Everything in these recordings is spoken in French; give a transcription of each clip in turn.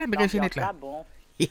L'ambiance là. là, bon.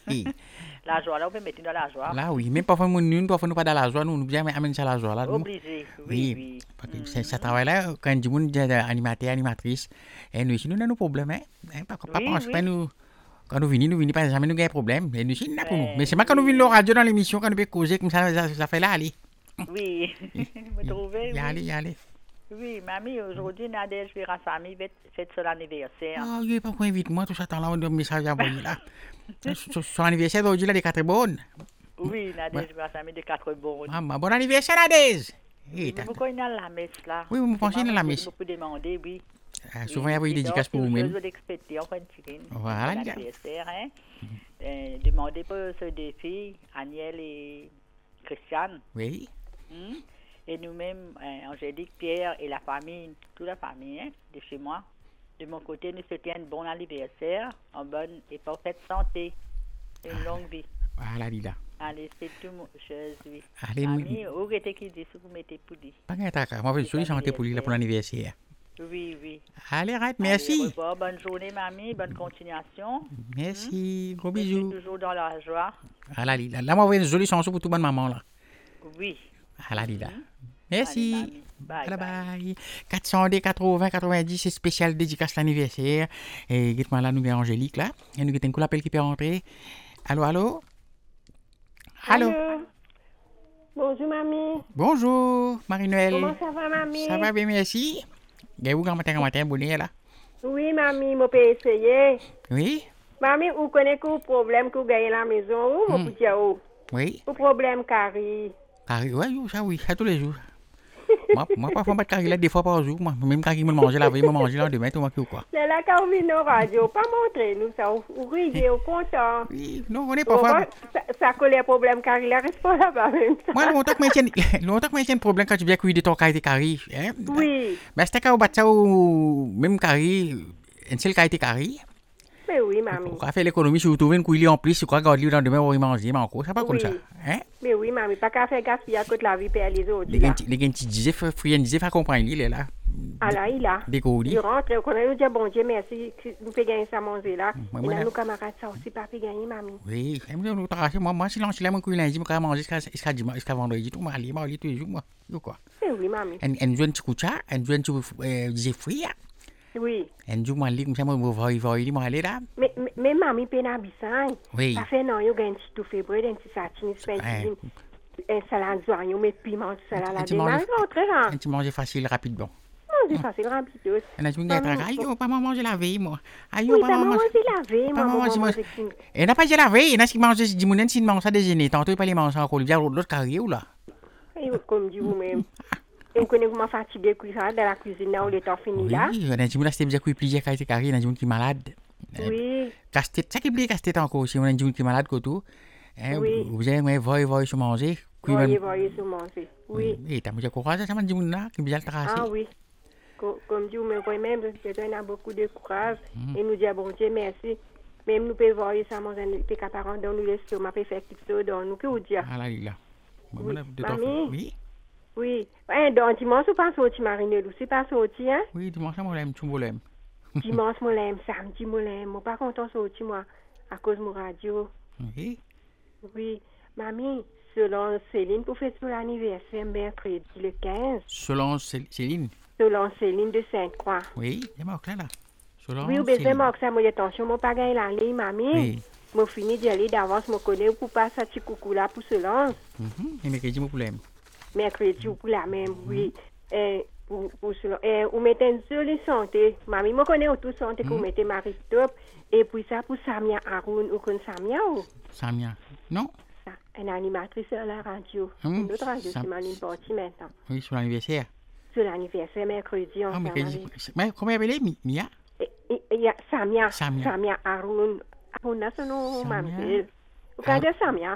La joie là, on peut mettre dans la joie. Là, oui. Même parfois, nous, parfois, nous pas dans la joie, nous bien amène ça la joie là. Obligé, oui, Oui. oui. Parce que ça travaille là, quand du monde animateur, animatrice, et nous, si nous avons nos problèmes, pas Oui, pense pas oui. nous. Quand nous venons pas jamais nous avons problème. Et nous, c'est là pour nous. Mais c'est pas quand nous Oui, venons la radio dans l'émission, quand nous pouvons causer comme ça fait là, allez. oui. Vous trouvez, Y aller, oui. y aller. Oui, mamie, aujourd'hui, Nadège verra sa famille fête son anniversaire. Ah, il pas qu'on invite moi, tout ça, temps là, on a un message à envoyer là. Son anniversaire d'aujourd'hui, là, des 4 bonnes. Oui, Nadège verra sa famille de 4 bonnes. Maman, bon anniversaire, Nadège. Oui, mais pourquoi il y a la messe là? Oui, vous pensez dans la messe. Vous pouvez demander, oui. Souvent, il y a des dédicaces pour vous-même. Je veux l'expecter, enfin, Voilà, l'anniversaire, hein. Demandez pour ces deux filles, Aniel et Christiane. Oui. Et nous-mêmes, Angélique, Pierre et la famille, toute la famille, hein, de chez moi. De mon côté, nous souhaitons un bon anniversaire, en bonne et parfaite santé, une longue vie. Voilà, Lila. Allez, c'est tout, chose, oui. Allez, Mamie, où était qui dit, si vous mettez pour dire? Pas qu'un tac, moi, je suis chanté pour lui là pour l'anniversaire. Oui, oui. Allez, arrête, merci. Allez, bonne journée, mamie, bonne continuation. Merci, gros Je suis bisous. toujours dans la joie. Voilà, Lila. Là, moi, une jolie chanson pour toute bonne maman là. Oui. Voilà, Lila. Merci. Allez, bye, Bye bye. 400, 80, 90, c'est spécial dédicace l'anniversaire. Et dites-moi là, nous avons Angélique là. Et nous avons un coup d'appel qui peut rentrer. Allô, allô? Allô? Bonjour, mamie. Bonjour, Marie-Noël. Comment ça va, mamie? Ça va bien, merci. Gagne-vous quand matin, bonnet là? Oui, mamie, je peux essayer. Oui? Mamie, vous connaissez le problème que vous gagnez à la maison? Ou vous dire où? Oui? Le problème, Carrie. Carrie, oui, ça tous les jours. moi, parfois, je Carrie là, des fois par jour. Moi, même Carrie me mange la veille, me mange là, demain, tout moi qui ou quoi. C'est là quand vous venez au radio, pas montrer nous ça. Vous riez, vous content. Oui, non, on est parfois. Ça colle les problèmes, Carrie, là, reste pas là-bas même. Moi, longtemps que je tiens problème quand tu viens cuire de ton Carrie, Carrie. Oui. Mais c'était quand vous battez ou même Carrie, un seul Carrie. Mais oui, mamie. On a fait l'économie, si vous trouvez une couille en plus, je crois que vous allez demain, vous manger, mais encore, c'est pas comme ça. Hein? Mais oui, mamie, pas qu'à faire gaspillage à côté la vie perd les autres. Les gens qui disaient, friandisaient, faire comprendre, il est là. Ah là, il a. Des colis. Il rentre, on a nous dit bon Dieu, merci, nous pouvons gagner ça manger là. Et là, nos camarades, ça aussi, pas pu gagner, mamie. Oui, moi, si l'on là, mon couille lundi, je vais manger jusqu'à dimanche, jusqu'à vendredi, tout, moi, aller tous les jours, moi. Quoi? Oui, mamie. Un jeune petit coucha, un jeune petit disait fruit. Oui. Un jour, moi, comme ça, moi, moi, aller là. Mais mamie, pena bissan. Oui. Ça fait non, yo gagne tout février, un petit satine, spaghetti, un salade d'oignon, mais piment, salade à démarrer, très rare. Un petit manger facile, rapidement. Manger facile, rapide. Et là, je me dis, aïe, pas manger la veille, moi. Aïe, pas manger la veille, moi. Et n'a pas dit la veille, il y a qui mange du monde, s'il mange ça déjeuner, tantôt, il pas les manger encore, il y a l'autre carré ou là. Comme dit vous-même. Et vous connaissez comment fatigué de la cuisine là où le temps fini là? Oui, il y a des gens qui déjà plusieurs qui carré, il y a des gens qui sont malades. Oui. Casse-tête, ça qui plaît casse-tête encore, si on a des gens qui sont malades, tout. Oui. Vous avez voyez sur manger. Voyez sur manger. Oui. Et t'as déjà courage, ça m'a dit là, qui bien le tracé. Ah oui. Comme dit vous même, on a beaucoup de courage. Et nous dit bon Dieu merci. Même nous pouvons voir ça manger, nous pouvons caparer dans nous l'estomac, peut faire quelque chose dans nous, que vous dire? Ah là, là. Mamie? Oui. Oui. Donc, dimanche, vous pas sorti, Marinelle, vous pas sorti, hein? Oui, dimanche, moi, j'aime tout, moi, l'aime. Dimanche, moi, l'aime, samedi, moi, l'aime. Moi, pas content sorti, moi, à cause de mon radio. Oui. Oui. Mamie, selon Céline, pour fêter l'anniversaire mercredi le 15. Selon Céline? Selon Céline de Sainte-Croix. Oui, c'est moi, là. Oui, ou bien c'est moi, ça, moi, attention, moi, pas gagner la ligne, mamie. Oui. Moi, fini d'y aller d'avance, moi, connais, pour pas ça, petit coucou là, pour se lancer. Et mercredi, moi, pour l'aime. Mercredi ou pour la même, oui. Pour cela. Vous mettez une seule santé. Mamie, moi connais tout santé que vous mettez Marie Top. Et puis ça pour Samia Haroun ou qu'on Samia ou? Samia, non? Ça, une animatrice à la radio. Une autre radio qui m'a partie maintenant. Oui, sur l'anniversaire. Sur l'anniversaire, mercredi, on mais comment elle est, Mia? Il y a Samia Haroun. Haroun, c'est son nom, mamie. Vous connaissez Samia?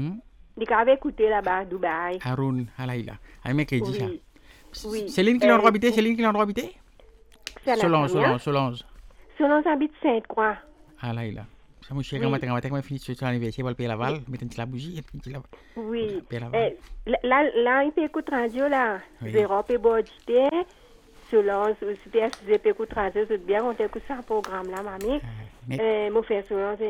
Il avait écouté là-bas à Dubaï. Haroun, Alaïla. À mercredi, ça. Oui. Céline qui l'a droit habité? Céline qui l'a droit habité? Solange. Solange habite Sainte-Croix. Alaïla. Ça me chérit, matin, quand fini sur l'anniversaire, pour le payer la balle, mettre une petite bougie et puis la oui. Là, il peut écouter radio là. Zéro peut boditer. Solange, c'était à 6 épées pour tracer, c'est bien, on était que ça programme là, mamie. Moi, faire Solange,